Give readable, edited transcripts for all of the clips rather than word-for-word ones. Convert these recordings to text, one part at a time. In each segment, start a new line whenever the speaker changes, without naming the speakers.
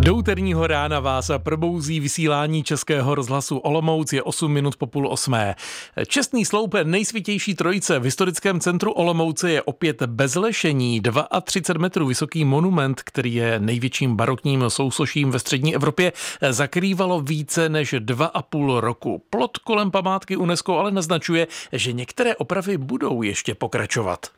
Do úterního rána vás probouzí vysílání Českého rozhlasu Olomouc, je 8 minut po 7:30. Čestný sloup Nejsvětější trojice v historickém centru Olomouce je opět bez lešení. 32 metrů vysoký monument, který je největším barokním sousoším ve střední Evropě, zakrývalo více než 2,5 roku. Plot kolem památky UNESCO ale naznačuje, že některé opravy budou ještě pokračovat.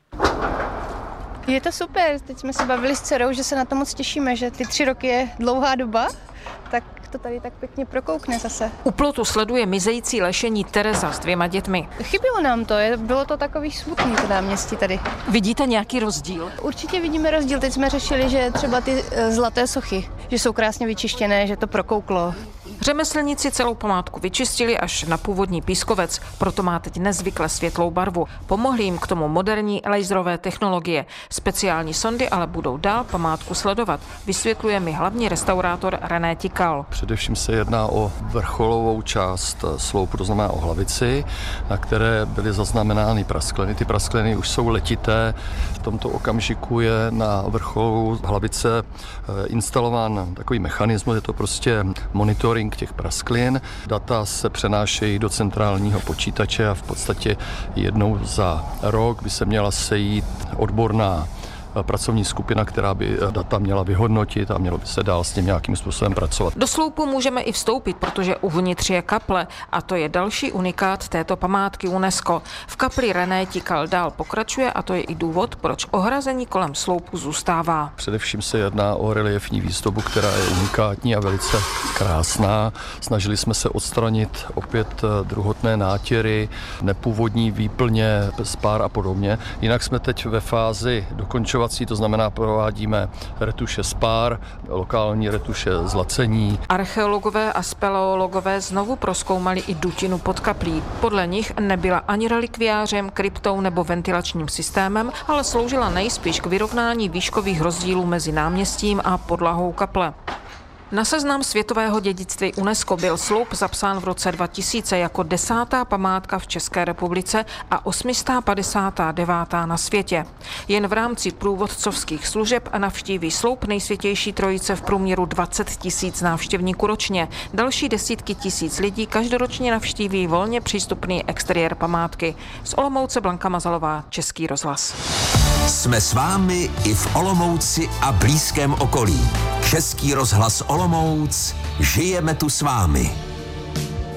Je to super, teď jsme se bavili s dcerou, že se na to moc těšíme, že ty 3 roky je dlouhá doba, tak to tady tak pěkně prokoukne zase.
U plotu sleduje mizející lešení Tereza s 2 dětmi.
Chybilo nám to, bylo to takový smutný to náměstí tady.
Vidíte nějaký rozdíl?
Určitě vidíme rozdíl, teď jsme řešili, že třeba ty zlaté sochy, že jsou krásně vyčištěné, že to prokouklo.
Řemeslníci celou památku vyčistili až na původní pískovec, proto má teď nezvykle světlou barvu. Pomohly jim k tomu moderní laserové technologie. Speciální sondy ale budou dál památku sledovat, vysvětluje mi hlavní restaurátor René Tikal.
Především se jedná o vrcholovou část sloupu, to znamená o hlavici, na které byly zaznamenány praskliny. Ty praskliny už jsou letité. V tomto okamžiku je na vrcholu hlavice instalován takový mechanismus, je to prostě monitoring těch prasklin. Data se přenášejí do centrálního počítače a v podstatě jednou za rok by se měla sejít odborná pracovní skupina, která by data měla vyhodnotit a mělo by se dál s tím nějakým způsobem pracovat.
Do sloupu můžeme i vstoupit, protože uvnitř je kaple a to je další unikát této památky UNESCO. V kapli René Tikal dál pokračuje a to je i důvod, proč ohrazení kolem sloupu zůstává.
Především se jedná o reliefní výzdobu, která je unikátní a velice krásná. Snažili jsme se odstranit opět druhotné nátěry, nepůvodní výplně, spár a podobně. Jinak jsme teď ve fázi dokončovací, to znamená provádíme retuše spár, lokální retuše zlacení.
Archeologové a speleologové znovu prozkoumali i dutinu pod kaplí. Podle nich nebyla ani relikviářem, kryptou nebo ventilačním systémem, ale sloužila nejspíš k vyrovnání výškových rozdílů mezi náměstím a podlahou kaple. Na seznam světového dědictví UNESCO byl sloup zapsán v roce 2000 jako 10. památka v České republice a 859. na světě. Jen v rámci průvodcovských služeb navštíví sloup Nejsvětější trojice v průměru 20 000 návštěvníků ročně. Další desítky tisíc lidí každoročně navštíví volně přístupný exteriér památky. Z Olomouce Blanka Mazalová, Český rozhlas.
Jsme s vámi i v Olomouci a blízkém okolí. Český rozhlas Olomouc, žijeme tu s vámi.